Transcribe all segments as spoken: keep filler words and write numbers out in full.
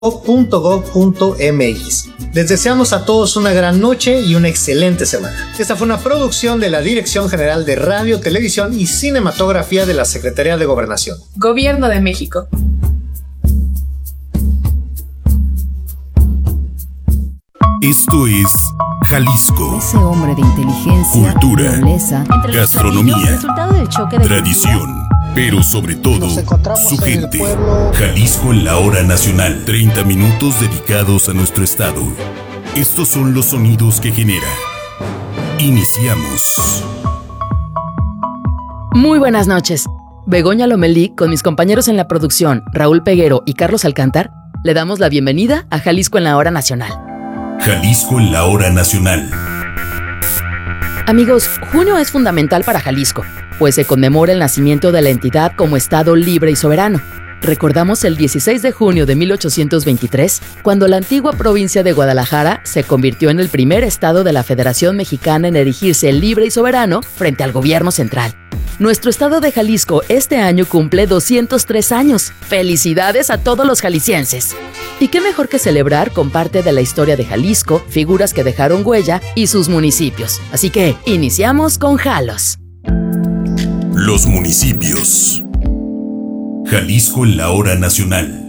punto gob punto mx. Les deseamos a todos una gran noche y una excelente semana. Esta fue una producción de la Dirección General de Radio, Televisión y Cinematografía de la Secretaría de Gobernación. Gobierno de México. Esto es Jalisco. Ese hombre de inteligencia, cultura, nobleza, gastronomía, del choque de tradición, pero sobre todo, su gente. Jalisco en la hora nacional. treinta minutos dedicados a nuestro estado. Estos son los sonidos que genera. Iniciamos. Muy buenas noches. Begoña Lomelí, con mis compañeros en la producción, Raúl Peguero y Carlos Alcántar, le damos la bienvenida a Jalisco en la hora nacional. Jalisco en la hora nacional. Amigos, junio es fundamental para Jalisco, pues se conmemora el nacimiento de la entidad como estado libre y soberano. Recordamos el dieciséis de junio de mil ochocientos veintitrés, cuando la antigua provincia de Guadalajara se convirtió en el primer estado de la Federación Mexicana en erigirse libre y soberano frente al gobierno central. Nuestro estado de Jalisco este año cumple doscientos tres años. ¡Felicidades a todos los jaliscienses! Y qué mejor que celebrar con parte de la historia de Jalisco, figuras que dejaron huella y sus municipios. Así que, iniciamos con Jalos. Los municipios. Jalisco en la hora nacional.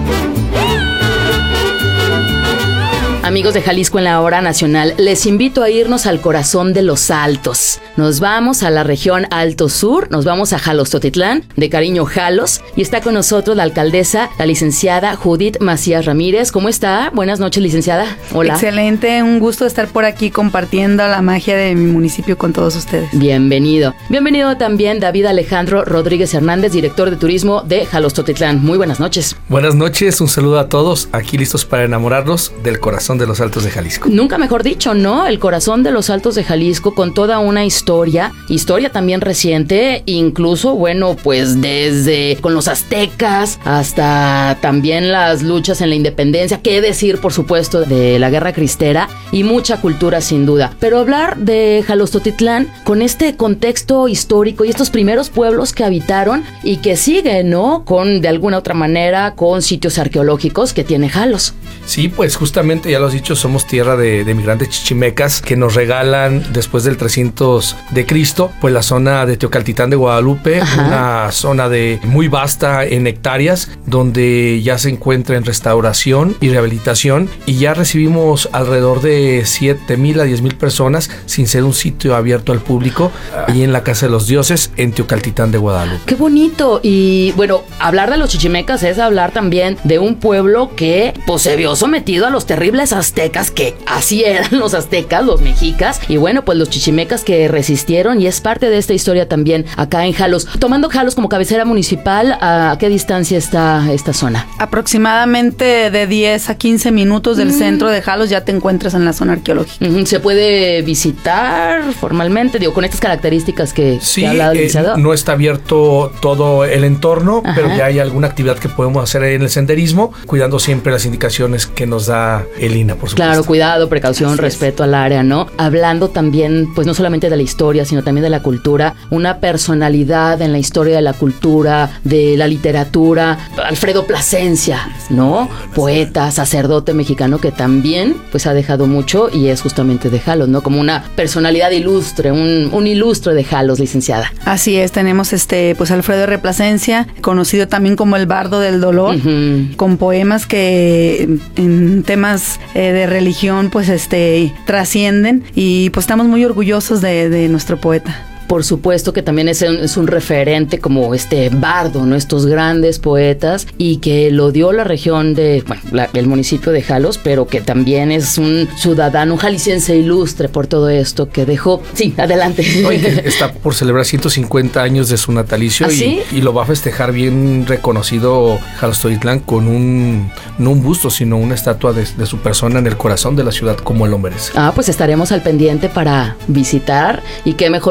Amigos de Jalisco en la hora nacional, les invito a irnos al corazón de los Altos. Nos vamos a la región Alto Sur, nos vamos a Jalostotitlán, de cariño Jalos, y está con nosotros la alcaldesa, la licenciada Judith Macías Ramírez. ¿Cómo está? Buenas noches, licenciada. Hola. Excelente, un gusto estar por aquí compartiendo la magia de mi municipio con todos ustedes. Bienvenido. Bienvenido también David Alejandro Rodríguez Hernández, director de turismo de Jalostotitlán. Muy buenas noches. Buenas noches, un saludo a todos, aquí listos para enamorarnos del corazón de los Altos de Jalisco. Nunca mejor dicho, ¿no? El corazón de los Altos de Jalisco, con toda una historia, historia también reciente, incluso, bueno, pues desde con los aztecas hasta también las luchas en la independencia, qué decir, por supuesto, de la guerra cristera y mucha cultura sin duda. Pero hablar de Jalostotitlán con este contexto histórico y estos primeros pueblos que habitaron y que siguen, ¿no? Con, de alguna otra manera, con sitios arqueológicos que tiene Jalos. Sí, pues justamente ya lo has dicho, somos tierra de, de migrantes chichimecas que nos regalan después del trescientos de Cristo, pues la zona de Teocaltitán de Guadalupe. Ajá. Una zona de muy vasta en hectáreas, donde ya se encuentra en restauración y rehabilitación, y ya recibimos alrededor de siete mil a diez mil personas sin ser un sitio abierto al público, ahí en la Casa de los Dioses en Teocaltitán de Guadalupe. ¡Qué bonito! Y bueno, hablar de los chichimecas es hablar también de un pueblo que pues se vio sometido a los terribles aztecas, que así eran los aztecas, los mexicas, y bueno, pues los chichimecas que resistieron, y es parte de esta historia también acá en Jalos. Tomando Jalos como cabecera municipal, ¿a qué distancia está esta zona? Aproximadamente de diez a quince minutos del mm. centro de Jalos ya te encuentras en la zona arqueológica. ¿Se puede visitar formalmente, digo, con estas características que, sí, que ha hablado el licenciado? Eh, no está abierto todo el entorno, ajá, pero ya hay alguna actividad que podemos hacer en el senderismo, cuidando siempre las indicaciones que nos da el I N A, por supuesto. Claro, cuidado, precaución, así respeto es al área, ¿no? Hablando también, pues no solamente de la historia, sino también de la cultura, una personalidad en la historia de la cultura, de la literatura, Alfredo Plasencia, ¿no? Poeta, sacerdote mexicano que también, pues ha dejado mucho y es justamente de Jalos, ¿no? Como una personalidad ilustre, un, un ilustre de Jalos, licenciada. Así es, tenemos este, pues Alfredo R. Plasencia, conocido también como el Bardo del Dolor, uh-huh, con poemas que en temas eh, de religión pues este trascienden, y pues estamos muy orgullosos de, de nuestro poeta. Por supuesto que también es un, es un referente como este Bardo, ¿no? Estos grandes poetas, y que lo dio la región de, bueno, la, el municipio de Jalos, pero que también es un ciudadano, un jalisciense ilustre por todo esto que dejó. Sí, adelante. Oye, está por celebrar ciento cincuenta años de su natalicio. ¿Ah, y, sí? y lo va a festejar bien reconocido Jalostotitlán con un, no un busto, sino una estatua de, de su persona en el corazón de la ciudad, como él lo merece. Ah, pues estaremos al pendiente para visitar, y qué mejor oportunidad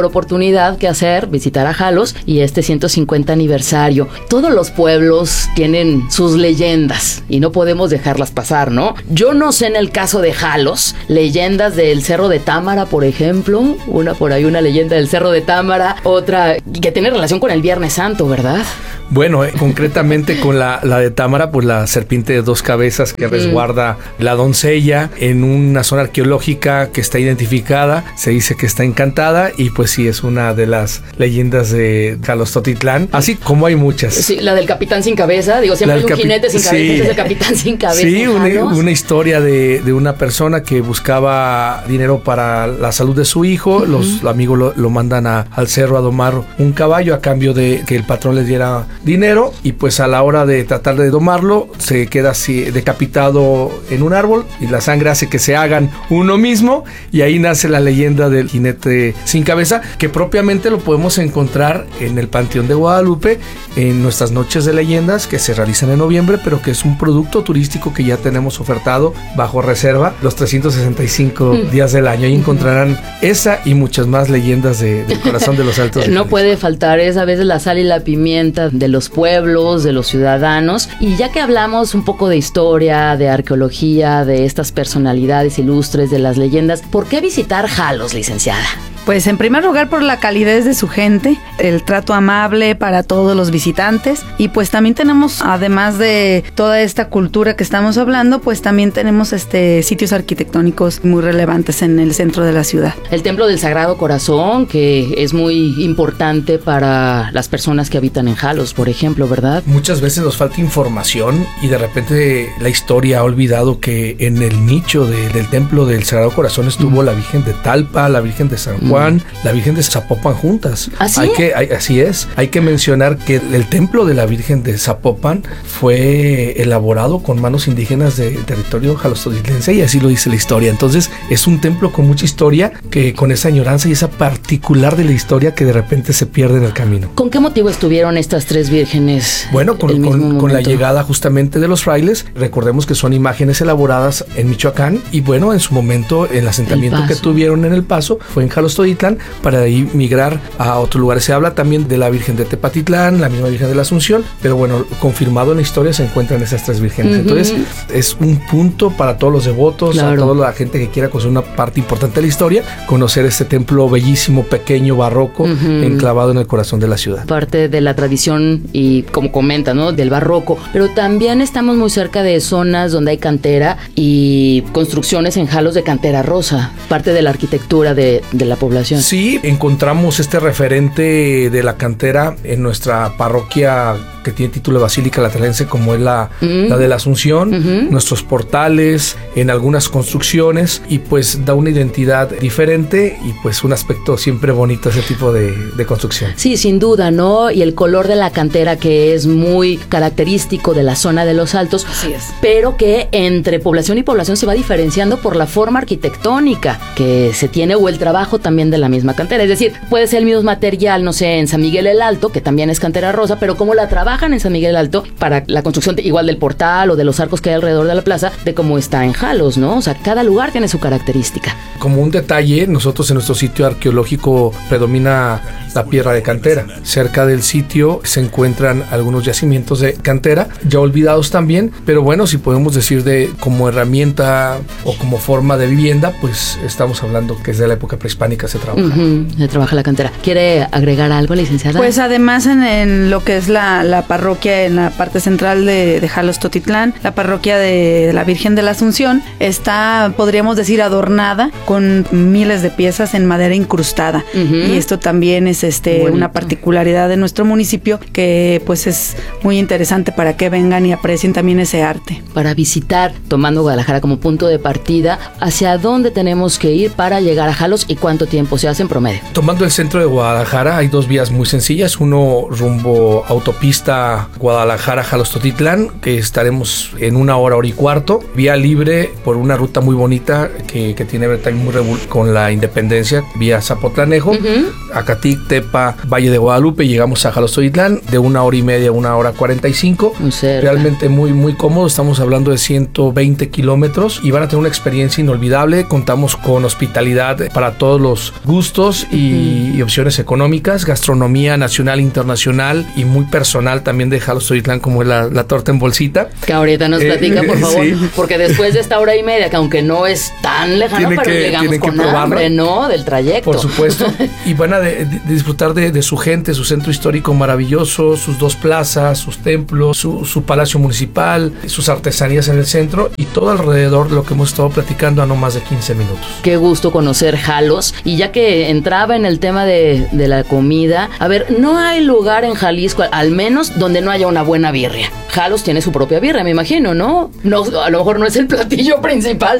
oportunidad que hacer, visitar a Jalos y este ciento cincuenta aniversario. Todos los pueblos tienen sus leyendas y no podemos dejarlas pasar, ¿no? Yo no sé en el caso de Jalos, leyendas del Cerro de Támara, por ejemplo, una por ahí, una leyenda del Cerro de Támara, otra que tiene relación con el Viernes Santo, ¿verdad? Bueno, eh, concretamente con la, la de Támara, pues la serpiente de dos cabezas que resguarda la doncella en una zona arqueológica que está identificada, se dice que está encantada y pues sí, es una de las leyendas de Jalostotitlán, así como hay muchas. Sí, la del capitán sin cabeza, digo, siempre hay un capi- jinete sin cabeza, sí. Este es el capitán sin cabeza. Sí, una, una historia de, de una persona que buscaba dinero para la salud de su hijo, uh-huh. Los amigos lo, lo mandan a, al cerro a domar un caballo a cambio de que el patrón les diera dinero y pues a la hora de tratar de domarlo se queda así decapitado en un árbol y la sangre hace que se hagan uno mismo y ahí nace la leyenda del jinete sin cabeza, que propiamente lo podemos encontrar en el Panteón de Guadalupe en nuestras noches de leyendas que se realizan en noviembre, pero que es un producto turístico que ya tenemos ofertado bajo reserva los trescientos sesenta y cinco mm. días del año. Ahí encontrarán esa y muchas más leyendas de, del corazón de los Altos. No puede faltar es a veces la sal y la pimienta de los pueblos, de los ciudadanos. Y ya que hablamos un poco de historia, de arqueología, de estas personalidades ilustres, de las leyendas, ¿por qué visitar Jalos, licenciada? Pues en primer lugar por la calidez de su gente, el trato amable para todos los visitantes y pues también tenemos, además de toda esta cultura que estamos hablando, pues también tenemos este sitios arquitectónicos muy relevantes en el centro de la ciudad. El Templo del Sagrado Corazón, que es muy importante para las personas que habitan en Jalos, por ejemplo, ¿verdad? Muchas veces nos falta información y de repente la historia ha olvidado que en el nicho de, del Templo del Sagrado Corazón estuvo mm. la Virgen de Talpa, la Virgen de San Juan, Juan, la Virgen de Zapopan juntas. ¿Así? Hay que, hay, así es. Hay que mencionar que el templo de la Virgen de Zapopan fue elaborado con manos indígenas del territorio jalostotitlense y así lo dice la historia. Entonces es un templo con mucha historia que con esa añoranza y esa particular de la historia que de repente se pierde en el camino. ¿Con qué motivo estuvieron estas tres vírgenes? Bueno, con, con, con la llegada justamente de los frailes. Recordemos que son imágenes elaboradas en Michoacán y bueno, en su momento el asentamiento el que tuvieron en El Paso fue en Jalostotitlán para ahí migrar a otros lugares. Se habla también de la Virgen de Tepatitlán, la misma Virgen de la Asunción, pero bueno, confirmado en la historia se encuentran esas tres vírgenes. Uh-huh. Entonces es un punto para todos los devotos, claro. A toda la gente que quiera conocer una parte importante de la historia, conocer este templo bellísimo, pequeño, barroco, uh-huh. enclavado en el corazón de la ciudad. Parte de la tradición y como comenta, ¿no? Del barroco, pero también estamos muy cerca de zonas donde hay cantera y construcciones en Jalos de cantera rosa, parte de la arquitectura de, de la población. Sí, encontramos este referente de la cantera en nuestra parroquia que tiene título de Basílica Lateranense, como es la, mm. la de la Asunción, uh-huh. nuestros portales, en algunas construcciones, y pues da una identidad diferente y pues un aspecto siempre bonito ese tipo de, de construcción. Sí, sin duda, ¿no? Y el color de la cantera que es muy característico de la zona de los Altos, así es. Pero que entre población y población se va diferenciando por la forma arquitectónica que se tiene o el trabajo también de la misma cantera. Es decir, puede ser el mismo material, no sé, en San Miguel el Alto, que también es cantera rosa, pero como la trabajan en San Miguel el Alto para la construcción de, igual del portal o de los arcos que hay alrededor de la plaza, de cómo está en Jalos, ¿no? O sea, cada lugar tiene su característica. Como un detalle, nosotros en nuestro sitio arqueológico predomina la piedra de cantera. Cerca del sitio se encuentran algunos yacimientos de cantera, ya olvidados también, pero bueno, si podemos decir de como herramienta o como forma de vivienda, pues estamos hablando que es de la época prehispánica se trabaja. Uh-huh, se trabaja la cantera. ¿Quiere agregar algo, licenciada? Pues además en, en lo que es la, la parroquia en la parte central de, de Jalostotitlán, la parroquia de la Virgen de la Asunción está, podríamos decir, adornada con miles de piezas en madera incrustada. Uh-huh. Y esto también es este Bonito. Una particularidad de nuestro municipio que pues es muy interesante para que vengan y aprecien también ese arte. Para visitar, tomando Guadalajara como punto de partida, ¿hacia dónde tenemos que ir para llegar a Jalos y cuánto tiempo se hace en promedio? Tomando el centro de Guadalajara hay dos vías muy sencillas, uno rumbo autopista Guadalajara-Jalostotitlán, que estaremos en una hora, hora y cuarto, vía libre por una ruta muy bonita que, que tiene también muy revol- con la Independencia, vía Zapotlanejo, uh-huh. Acatic, Tepa, Valle de Guadalupe, llegamos a Jalostotitlán de una hora y media a una hora cuarenta y cinco, muy realmente muy muy cómodo, estamos hablando de ciento veinte kilómetros y van a tener una experiencia inolvidable. Contamos con hospitalidad para todos los los gustos y, uh-huh. y opciones económicas, gastronomía nacional, internacional y muy personal también de Jalostotitlán, como es la, la torta en bolsita. Que ahorita nos platica, eh, por favor, sí. porque después de esta hora y media, que aunque no es tan lejano, pero que, llegamos con hambre, ¿no? Del trayecto. Por supuesto. Y van a de, de disfrutar de, de su gente, su centro histórico maravilloso, sus dos plazas, sus templos, su, su palacio municipal, sus artesanías en el centro y todo alrededor de lo que hemos estado platicando a no más de quince minutos. Qué gusto conocer Jalos. Y ya que entraba en el tema de, de la comida, a ver, no hay lugar en Jalisco, al menos donde no haya una buena birria. Jalos tiene su propia birria, me imagino, ¿no? No, a lo mejor no es el platillo principal,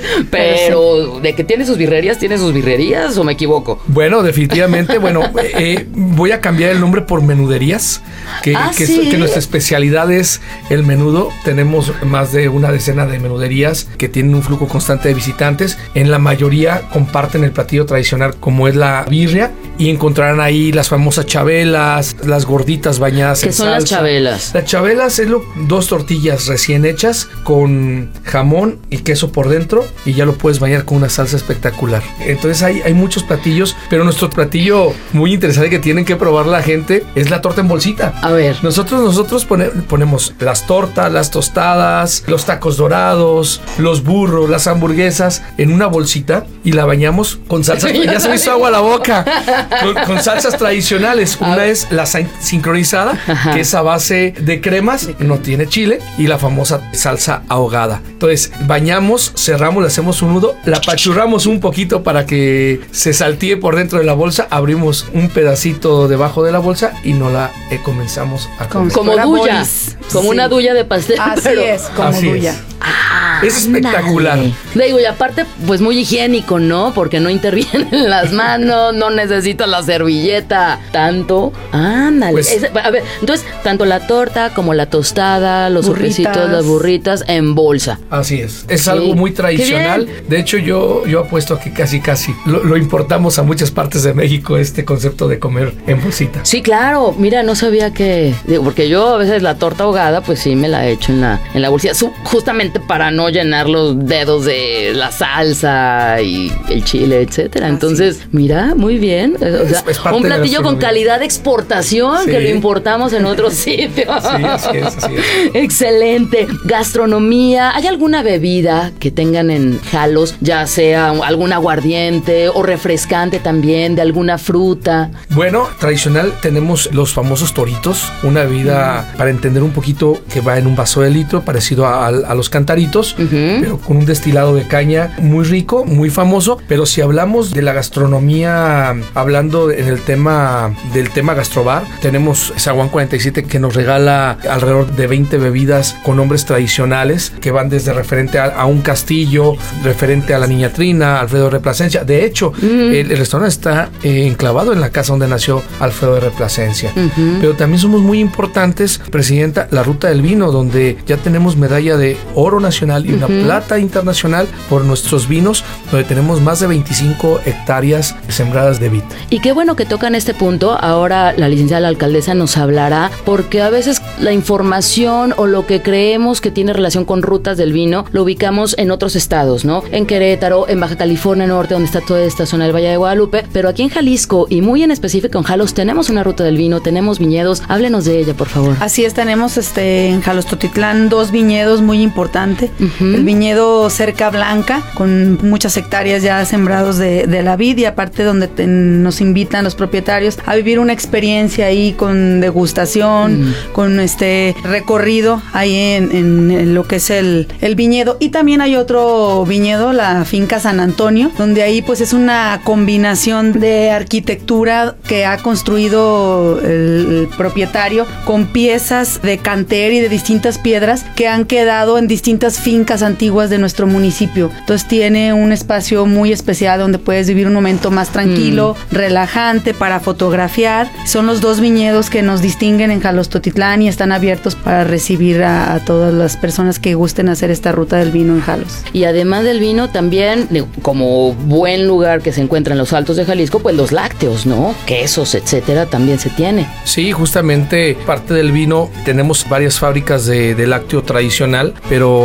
pero de que tiene sus birrerías, ¿tiene sus birrerías o me equivoco? Bueno, definitivamente, bueno, eh, voy a cambiar el nombre por menuderías, que, ah, que, ¿sí? que nuestra especialidad es el menudo. Tenemos más de una decena de menuderías que tienen un flujo constante de visitantes. En la mayoría comparten el platillo tradicional como es la birria y encontrarán ahí las famosas chabelas, las gorditas bañadas en salsa. ¿Qué son las chabelas? Las chabelas es lo, dos tortillas recién hechas con jamón y queso por dentro y ya lo puedes bañar con una salsa espectacular. Entonces hay, hay muchos platillos, pero nuestro platillo muy interesante que tienen que probar la gente es la torta en bolsita. A ver. Nosotros, nosotros pone, ponemos las tortas, las tostadas, los tacos dorados, los burros, las hamburguesas en una bolsita y la bañamos con salsas. Ya se me hizo agua a la boca. Con, con salsas tradicionales. Una es la sincronizada, ajá, que es a base de cremas, no tiene chile, y la famosa salsa ahogada. Entonces, bañamos, cerramos, le hacemos un nudo, la apachurramos un poquito para que se saltee por dentro de la bolsa, abrimos un pedacito debajo de la bolsa y no la eh, comenzamos a comer. Como, como duya, como sí. Una duya de pastel. Así pero, es, como así duya. Es. Ah, es espectacular. Digo, y aparte, pues muy higiénico, ¿no? Porque no intervienen las manos, no necesitas la servilleta tanto. Ándale. Pues, es, a ver, entonces, tanto la torta como la tostada, los sopecitos, las burritas en bolsa. Así es. Es sí. algo muy tradicional. De hecho, yo, yo apuesto a que casi, casi lo, lo importamos a muchas partes de México, este concepto de comer en bolsita. Sí, claro. Mira, no sabía que... Digo, porque yo a veces la torta ahogada, pues sí me la he hecho en la, en la bolsita. Justamente para no llenar los dedos de la salsa y el chile, etcétera. Entonces, sí. mira, muy bien. O sea, es, es un platillo con calidad de exportación, sí. que lo importamos en otros sitios. Sí, así es, así es. Excelente. Gastronomía. ¿Hay alguna bebida que tengan en Jalos, ya sea algún aguardiente o refrescante también, de alguna fruta? Bueno, tradicional tenemos los famosos toritos, una bebida mm. para entender un poquito que va en un vaso de litro, parecido a, a, a los cantaritos, uh-huh. pero con un destilado de caña muy rico, muy famoso. Pero si hablamos de la gastronomía, hablando en el tema del tema gastrobar, tenemos Zaguán cuarenta y siete que nos regala alrededor de veinte bebidas con nombres tradicionales que van desde referente a, a un castillo, referente a la Niña Trina, Alfredo de Plasencia. De hecho, uh-huh. el, el restaurante está eh, enclavado en la casa donde nació Alfredo de Plasencia. Uh-huh. Pero también somos muy importantes, Presidenta, la Ruta del Vino, donde ya tenemos medalla de oro nacional y una uh-huh. plata internacional por nuestros vinos, donde tenemos más de veinticinco hectáreas sembradas de vid. Y qué bueno que tocan este punto. Ahora la licenciada la alcaldesa nos hablará, porque a veces la información o lo que creemos que tiene relación con rutas del vino lo ubicamos en otros estados, ¿no? En Querétaro, en Baja California Norte, donde está toda esta zona del Valle de Guadalupe, pero aquí en Jalisco y muy en específico en Jalos tenemos una ruta del vino, tenemos viñedos. Háblenos de ella, por favor. Así es, tenemos este en Jalostotitlán dos viñedos muy importantes. Uh-huh. El viñedo Cerca Blanca, con muchas hectáreas ya sembrados de, de la vid, y aparte donde te, nos invitan los propietarios a vivir una experiencia ahí con degustación, uh-huh. con este recorrido ahí en, en, en lo que es el, el viñedo. Y también hay otro viñedo, la finca San Antonio, donde ahí pues es una combinación de arquitectura que ha construido el, el propietario con piezas de canter y de distintas piedras que han quedado en distintas fincas antiguas de nuestro municipio. Entonces tiene un espacio muy especial donde puedes vivir un momento más tranquilo, mm. relajante para fotografiar. Son los dos viñedos que nos distinguen en Jalostotitlán y están abiertos para recibir a, a todas las personas que gusten hacer esta ruta del vino en Jalos. Y además del vino también, como buen lugar que se encuentra en los Altos de Jalisco, pues los lácteos, ¿no? Quesos, etcétera, también se tiene. Sí, justamente parte del vino, tenemos varias fábricas de, de lácteo tradicional, pero ha nacido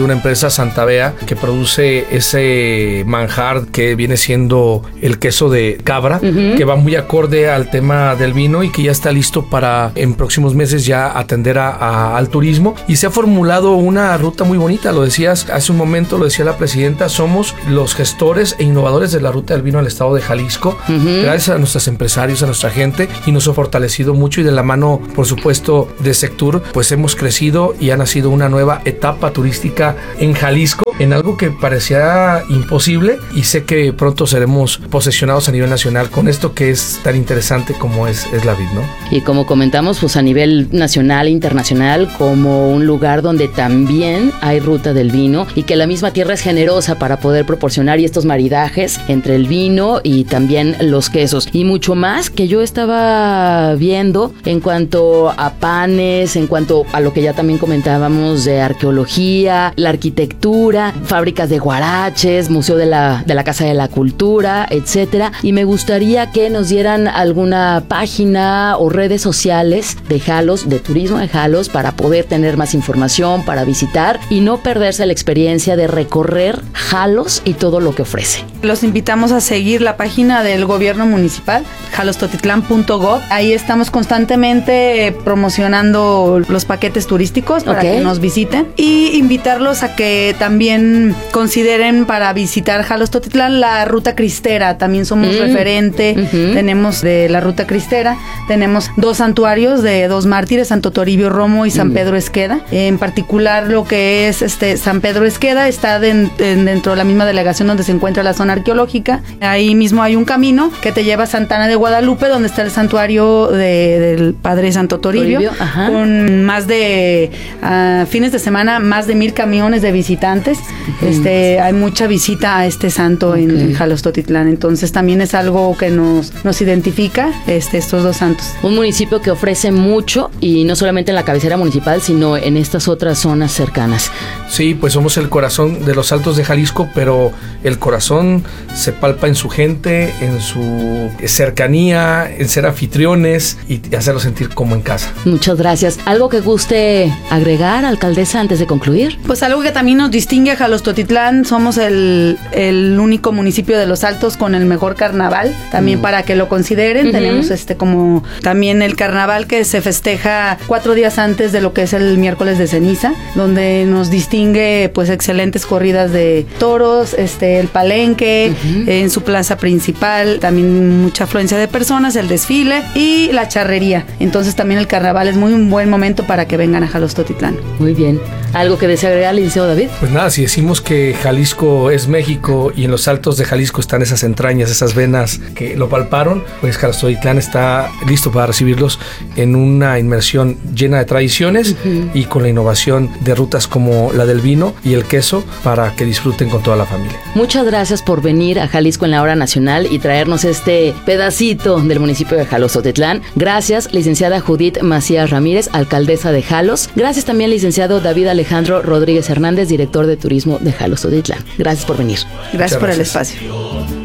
una empresa, Santa Bea, que produce ese manjar que viene siendo el queso de cabra, uh-huh. que va muy acorde al tema del vino y que ya está listo para en próximos meses ya atender a, a, al turismo. Y se ha formulado una ruta muy bonita, lo decías hace un momento, lo decía la presidenta, somos los gestores e innovadores de la ruta del vino al estado de Jalisco, uh-huh. gracias a nuestros empresarios, a nuestra gente, y nos ha fortalecido mucho, y de la mano, por supuesto, de Sectur, pues hemos crecido y ha nacido una nueva etapa turística en Jalisco, en algo que parecía imposible, y sé que pronto seremos posesionados a nivel nacional con esto que es tan interesante como es, es la vid, ¿no? Y como comentamos, pues a nivel nacional e internacional, como un lugar donde también hay ruta del vino y que la misma tierra es generosa para poder proporcionar y estos maridajes entre el vino y también los quesos y mucho más que yo estaba viendo en cuanto a panes, en cuanto a lo que ya también comentábamos de arqueología, la arquitectura, fábricas de guaraches, Museo de la, de la Casa de la Cultura, etcétera. Y me gustaría que nos dieran alguna página o redes sociales de Jalos, de turismo de Jalos, para poder tener más información, para visitar y no perderse la experiencia de recorrer Jalos y todo lo que ofrece. Los invitamos a seguir la página del gobierno municipal, jalostotitlán punto gob. Ahí estamos constantemente promocionando los paquetes turísticos para okay. que nos visiten, y invitarlos a que también consideren para visitar Jalostotitlán la ruta cristera. También somos mm. referente, uh-huh. tenemos de la ruta cristera, tenemos dos santuarios de dos mártires, Santo Toribio Romo y San mm. Pedro Esqueda. En particular lo que es este San Pedro Esqueda está de, de, dentro de la misma delegación donde se encuentra la zona arqueológica. Ahí mismo hay un camino que te lleva a Santana de Guadalupe, donde está el santuario de, del Padre Santo Toribio, Toribio con más de uh, fines de semana, más de mil camiones de visitantes. Uh-huh. Este, hay mucha visita a este santo okay. en, en Jalostotitlán, entonces también es algo que nos, nos identifica este, estos dos santos. Un municipio que ofrece mucho, y no solamente en la cabecera municipal, sino en estas otras zonas cercanas. Sí, pues somos el corazón de los Altos de Jalisco, pero el corazón se palpa en su gente, en su cercanía, en ser anfitriones y hacerlos sentir como en casa. Muchas gracias. ¿Algo que guste agregar, alcaldesa, antes de concluir? Pues algo que también nos distingue a Jalostotitlán, somos el, el único municipio de los Altos con el mejor carnaval, también mm. para que lo consideren. Uh-huh. Tenemos este como también el carnaval que se festeja cuatro días antes de lo que es el miércoles de ceniza, donde nos distingue pues excelentes corridas de toros, este el palenque, uh-huh. en su plaza principal, también mucha afluencia de personas, el desfile y la charrería. Entonces también el carnaval es muy un buen momento para que vengan a Jalostotitlán. Muy bien. ¿Algo que desea agregar, licenciado David? Pues nada, si decimos que Jalisco es México y en los Altos de Jalisco están esas entrañas, esas venas que lo palparon, pues Jalostotitlán está listo para recibirlos en una inmersión llena de tradiciones uh-huh. y con la innovación de rutas como la del vino y el queso para que disfruten con toda la familia. Muchas gracias por venir a Jalisco en la hora nacional y traernos este pedacito del municipio de Jalostotitlán. Gracias, licenciada Judith Macías Ramírez, alcaldesa de Jalos. Gracias también, licenciado David Alejandro Rodríguez Hernández, director de turismo de Jalostotitlán. Gracias por venir. Gracias por el espacio.